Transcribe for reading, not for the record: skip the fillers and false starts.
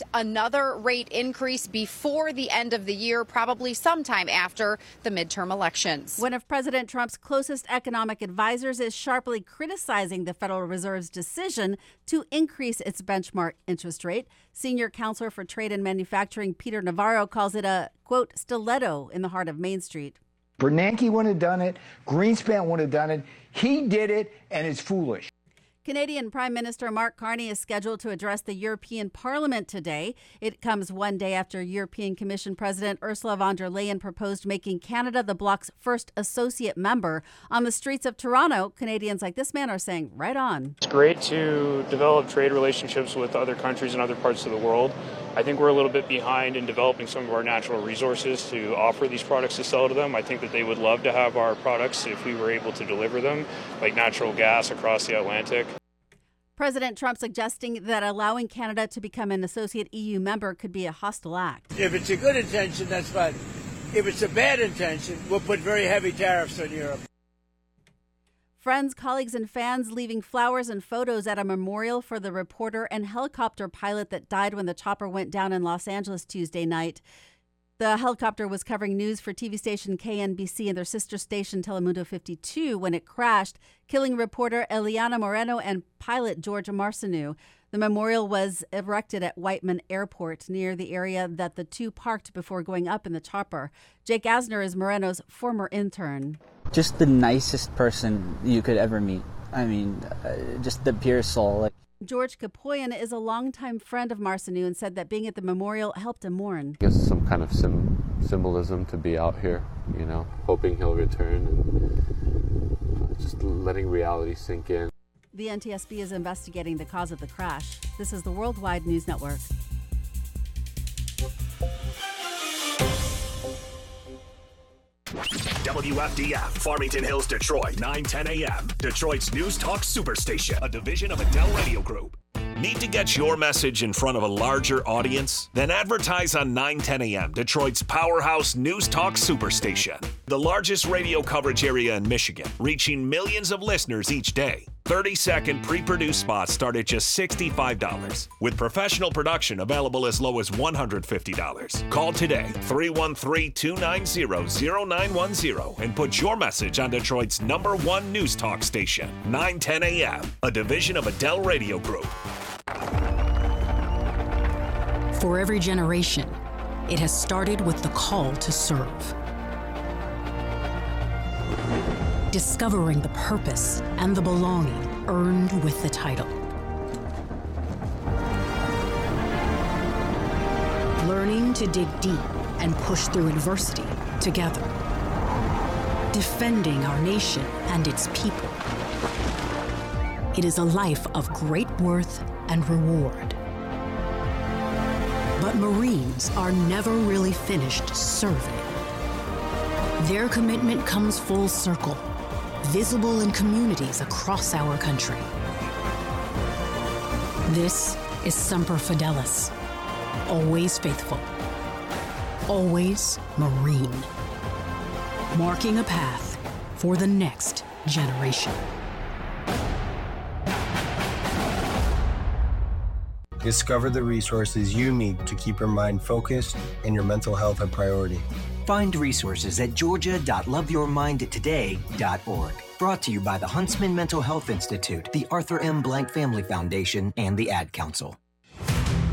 another rate increase before the end of the year, probably sometime after the midterm elections. One of President Trump's closest economic advisors is sharply criticizing the Federal Reserve's decision to increase its benchmark interest rate. Senior counselor for trade and manufacturing Peter Navarro calls it a, quote, stiletto in the heart of Main Street. Bernanke wouldn't have done it. Greenspan wouldn't have done it. He did it, and it's foolish. Canadian Prime Minister Mark Carney is scheduled to address the European Parliament today. It comes one day after European Commission President Ursula von der Leyen proposed making Canada the bloc's first associate member. On the streets of Toronto, Canadians like this man are saying, right on. It's great to develop trade relationships with other countries in other parts of the world. I think we're a little bit behind in developing some of our natural resources to offer these products to sell to them. I think that they would love to have our products if we were able to deliver them, like natural gas across the Atlantic. President Trump suggesting that allowing Canada to become an associate EU member could be a hostile act. If it's a good intention, that's fine. If it's a bad intention, we'll put very heavy tariffs on Europe. Friends, colleagues, and fans leaving flowers and photos at a memorial for the reporter and helicopter pilot that died when the chopper went down in Los Angeles Tuesday night. The helicopter was covering news for TV station KNBC and their sister station Telemundo 52 when it crashed, killing reporter Eliana Moreno and pilot George Marcineau. The memorial was erected at Whiteman Airport near the area that the two parked before going up in the chopper. Jake Asner is Moreno's former intern. Just the nicest person you could ever meet. I mean, just the pure soul. George Kapoyan is a longtime friend of Marcineau and said that being at the memorial helped him mourn. I guess some kind of symbolism to be out here, you know, hoping he'll return and just letting reality sink in. The NTSB is investigating the cause of the crash. This is the Worldwide News Network. WFDF, Farmington Hills, Detroit, 9:10 a.m. Detroit's News Talk Superstation, a division of Adele Radio Group. Need to get your message in front of a larger audience? Then advertise on 9:10 a.m., Detroit's powerhouse News Talk Superstation. The largest radio coverage area in Michigan, reaching millions of listeners each day. 30-second pre-produced spots start at just $65, with professional production available as low as $150. Call today, 313-290-0910, and put your message on Detroit's #1 News Talk station, 9:10 a.m., a division of Adele Radio Group. For every generation, it has started with the call to serve. Discovering the purpose and the belonging earned with the title. Learning to dig deep and push through adversity together. Defending our nation and its people. It is a life of great worth and reward. But Marines are never really finished serving. Their commitment comes full circle, visible in communities across our country. This is Semper Fidelis, always faithful, always Marine, marking a path for the next generation. Discover the resources you need to keep your mind focused and your mental health a priority. Find resources at georgia.loveyourmindtoday.org. Brought to you by the Huntsman Mental Health Institute, the Arthur M. Blank Family Foundation, and the Ad Council.